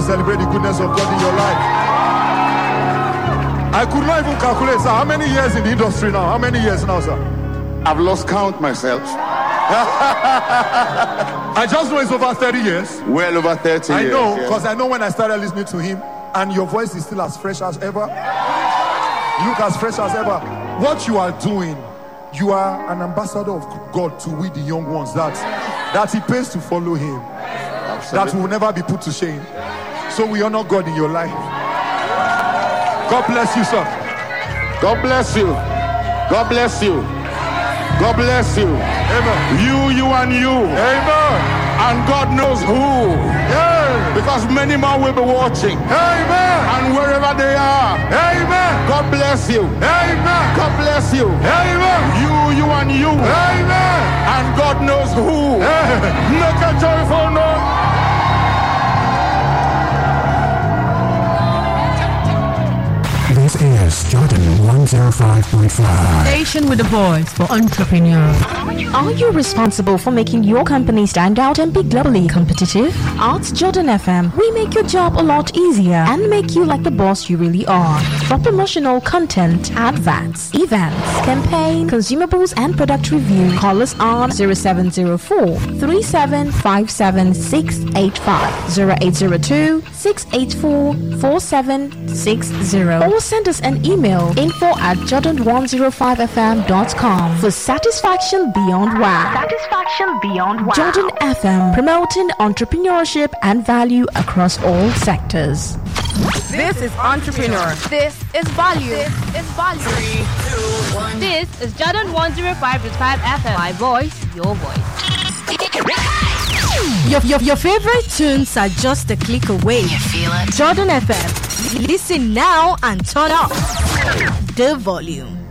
celebrate the goodness of God in your life. I could not even calculate, sir. How many years in the industry now? How many years now, sir? I've lost count myself. I just know it's over 30 years. Well over 30 years. I know, because I know when I started listening to him, and your voice is still as fresh as ever. You look as fresh as ever. What you are doing, you are an ambassador of God to we the young ones that it pays to follow him. Absolutely. That will never be put to shame. So we honor God in your life. God bless you, sir. God bless you. God bless you. God bless you. Amen. You and you. Amen. And God knows who. Yeah. Because many more will be watching. Amen. And wherever they are. Amen. God bless you. Amen. God bless you. Amen. You and you. Amen. And God knows who. Amen. Make a joyful noise. This is Jordan 105.5. Station with a voice for entrepreneurs. Are you responsible for making your company stand out and be globally competitive? At Jordan FM, we make your job a lot easier and make you like the boss you really are. For promotional content, adverts, events, campaign, consumables, and product review, call us on 0704 3757 685, 0802 684 4760, or send us an email info@jordan105fm.com for satisfaction beyond wow. Satisfaction beyond wow. Jordan FM, promoting entrepreneurship and value across all sectors. This is Entrepreneur. This is Value. This is Value. 3, 2, 1. This is Jordan 105.5 FM. My voice, your voice. Your favorite tunes are just a click away. You feel it? Jordan FM. Listen now and turn up the volume.